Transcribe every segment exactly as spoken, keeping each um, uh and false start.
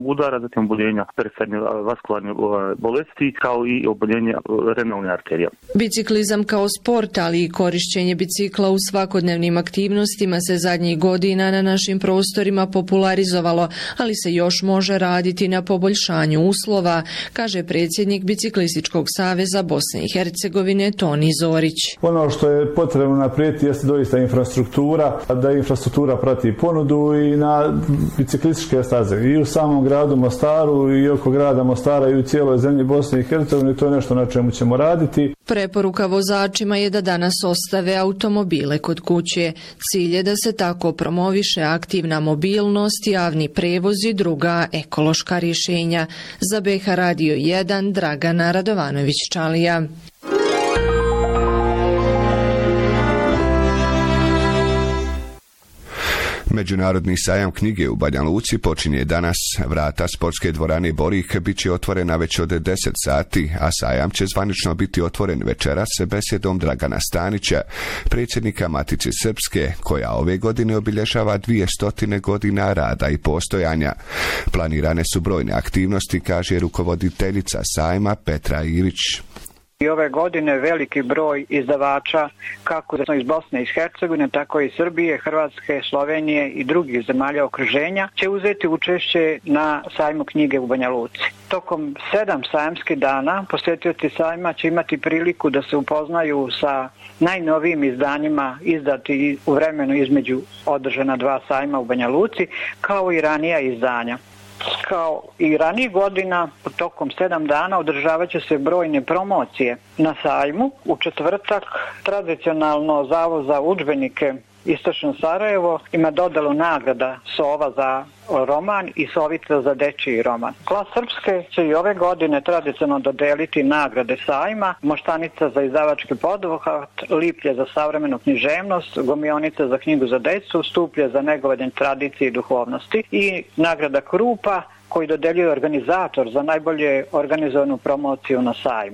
udara, zatim oboljenja perifernih vaskularnih bolesti, kao i oboljenja renalne arterije. Biciklizam kao sport, ali i korišćenje bicikla u svakodnevnim aktivnostima se zadnjih godina na našim prostorima popularizovalo, ali se još može raditi na poboljšanju uslova, kaže predsjednik Biciklističkog saveza Bosne i Hercegovine Toni Zorić. Ono što je potrebno naprijeti jeste doista infrastruktura, da infrastruktura prati ponudu i na biciklističke staze i u samom gradu Mostaru i oko grada Mostara i u cijeloj zemlji Bosne i Hercegovine. To je nešto na čemu ćemo raditi. Preporuka vozačima je da danas ostave automobile kod kuće. Cilj je da se tako promoviše aktivna mobilnost, javni prevoz i druga ekološka rješenja. Za B H Radio jedan Dragana Radovanović-Čalija. Međunarodni sajam knjige u Banja Luci počinje danas. Vrata sportske dvorane Borih bit će otvorena već od deset sati, a sajam će zvanično biti otvoren večeras besjedom Dragana Stanića, predsjednika Matice Srpske, koja ove godine obilježava dvije stotine godina rada i postojanja. Planirane su brojne aktivnosti, kaže rukovoditeljica sajma Petra Ilić. I ove godine veliki broj izdavača, kako iz Bosne i Hercegovine, tako i Srbije, Hrvatske, Slovenije i drugih zemalja okruženja, će uzeti učešće na sajmu knjige u Banja Luci. Tokom sedam sajamskih dana posjetioci sajma će imati priliku da se upoznaju sa najnovijim izdanjima izdati u vremenu između održana dva sajma u Banja Luci, kao i ranija izdanja. Kao i ranijih godina, tokom sedam dana održavat će se brojne promocije na sajmu. U četvrtak tradicionalno Zavod za udžbenike Istočno Sarajevo ima dodelu nagrada Sova za roman i Sovica za dečiji roman. Glas Srpske će i ove godine tradicionalno dodeliti nagrade sajma, Moštanica za izdavački poduhvat, Liplje za savremenu književnost, Gomionica za knjigu za decu, Stuplje za negovanje tradicije i duhovnosti i nagrada Krupa koji dodeljuje organizator za najbolje organizovanu promociju na sajmu.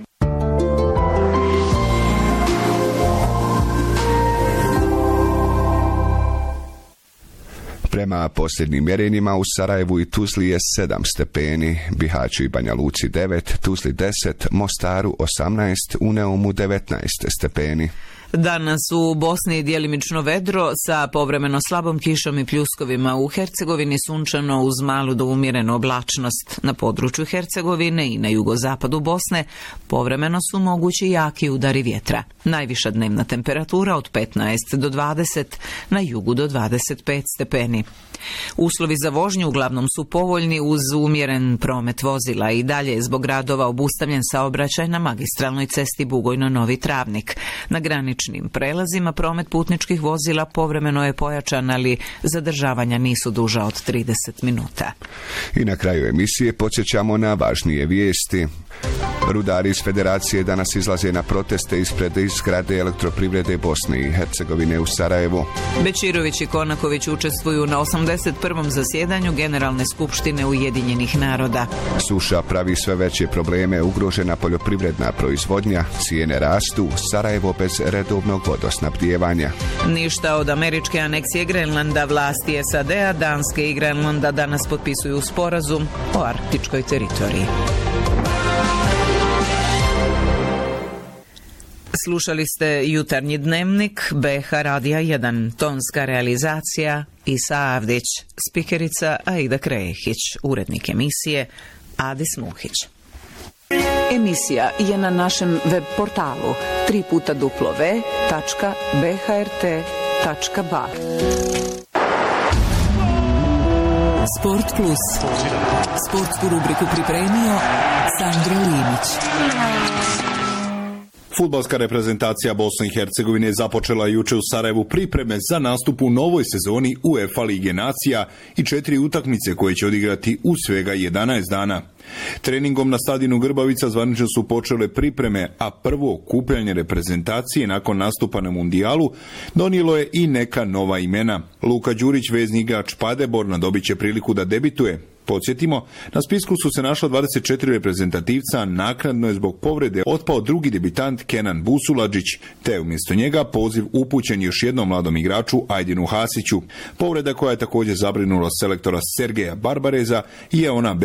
Prema posljednjim mjerenjima u Sarajevu i Tuzli je sedam stepeni, Bihaću i Banja Luci devet, Tuzli deset, Mostaru osamnaest, u Neumu devetnaest stepeni. Danas u Bosni djelimično vedro sa povremeno slabom kišom i pljuskovima, u Hercegovini sunčano uz malu do umjerenu oblačnost. Na području Hercegovine i na jugozapadu Bosne povremeno su mogući jaki udari vjetra. Najviša dnevna temperatura od petnaest do dvadeset, na jugu do dvadeset pet stepeni. Uslovi za vožnju uglavnom su povoljni uz umjeren promet vozila i dalje je zbog radova obustavljen saobraćaj na magistralnoj cesti Bugojno-Novi Travnik. Na graničnim prelazima promet putničkih vozila povremeno je pojačan, ali zadržavanja nisu duža od trideset minuta. I na kraju emisije podsjećamo na važnije vijesti. Rudari iz Federacije danas izlaze na proteste ispred zgrade Elektroprivrede Bosne i Hercegovine u Sarajevu. Bečirović i Konaković učestvuju na osamdeset prvom zasjedanju Generalne skupštine Ujedinjenih naroda. Suša pravi sve veće probleme, ugrožena poljoprivredna proizvodnja, cijene rastu, Sarajevo bez redovnog vodosnabdijevanja. Ništa od američke aneksije Grenlanda, vlasti S A D-a, Danske i Grenlanda danas potpisuju sporazum o arktičkoj teritoriji. Slušali ste jutarnji dnevnik B H Radija jedan, tonska realizacija Isa Avdić, spikerica Aida Krehić, urednik emisije Adis Muhić. Emisija je na našem web portalu tri puta w tačka b h r t tačka b a. Sport Plus. Sportsku rubriku pripremio Sandro Linić. Fudbalska reprezentacija Bosne i Hercegovine započela juče u Sarajevu pripreme za nastup u novoj sezoni UEFA Lige nacija i četiri utakmice koje će odigrati u svega jedanaest dana. Treningom na stadionu Grbavica zvanično su počele pripreme, a prvo okupljanje reprezentacije nakon nastupa na mundijalu donijelo je i neka nova imena. Luka Đurić, vezni igrač Paderborna, dobit će priliku da debituje. Podsjetimo, na spisku su se našla dvadeset četiri reprezentativca, naknadno je zbog povrede otpao drugi debitant Kenan Busuladžić, te umjesto njega poziv upućen još jednom mladom igraču Ajdinu Hasiću. Povreda koja je također zabrinula selektora Sergeja Barbareza je ona